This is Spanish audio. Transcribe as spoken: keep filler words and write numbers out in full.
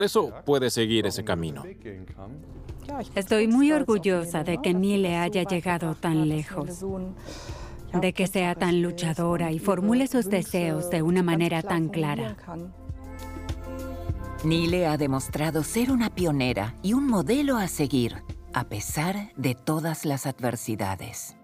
Eso puede seguir ese camino. Estoy muy orgullosa de que Nile haya llegado tan lejos, de que sea tan luchadora y formule sus deseos de una manera tan clara. Nile ha demostrado ser una pionera y un modelo a seguir, a pesar de todas las adversidades.